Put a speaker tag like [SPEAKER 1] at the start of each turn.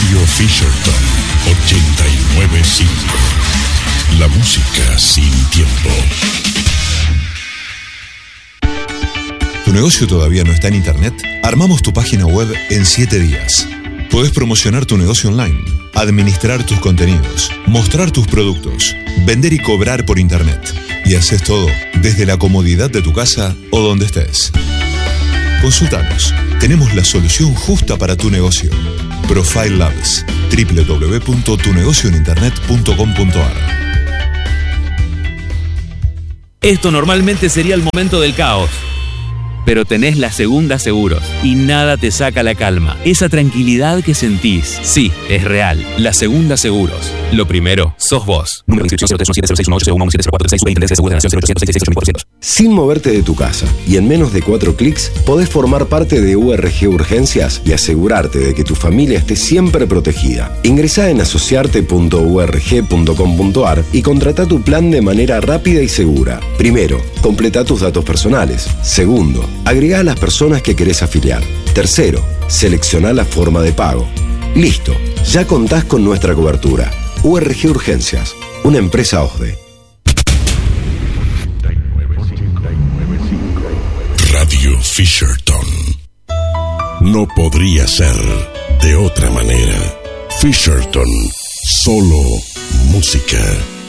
[SPEAKER 1] Radio Fisherton 89.5. La música sin tiempo.
[SPEAKER 2] ¿Tu negocio todavía no está en internet? Armamos tu página web en 7 días. Podés promocionar tu negocio online, administrar tus contenidos, mostrar tus productos, vender y cobrar por internet. Y haces todo desde la comodidad de tu casa o donde estés. Consultanos. Tenemos la solución justa para tu negocio. Profile Labs. www.tunegocioeninternet.com.ar.
[SPEAKER 3] Esto normalmente sería el momento del caos. Pero tenés la Segunda Seguros y nada te saca la calma. Esa tranquilidad que sentís, sí, es real. La Segunda Seguros. Lo primero, sos vos.
[SPEAKER 4] Número de inscripción 0317061801170436 de Seguro de Nación 0866 Sin moverte de tu casa y en menos de 4 clics, podés formar parte de URG Urgencias y asegurarte de que tu familia esté siempre protegida. Ingresá en asociarte.urg.com.ar y contratá tu plan de manera rápida y segura. Primero, completa tus datos personales. Segundo, agregá a las personas que querés afiliar. Tercero, seleccioná la forma de pago. Listo, ya contás con nuestra cobertura. URG Urgencias, una empresa OSDE.
[SPEAKER 1] Radio Fisherton. No podría ser de otra manera. Fisherton, solo música.